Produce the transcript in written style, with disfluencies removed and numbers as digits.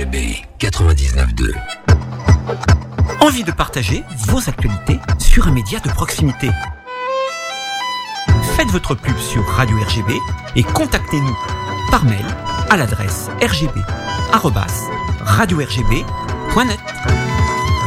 RGB 99.2. Envie de partager vos actualités sur un média de proximité? Faites votre pub sur Radio RGB et contactez-nous par mail à l'adresse rgb@radio-rgb.net.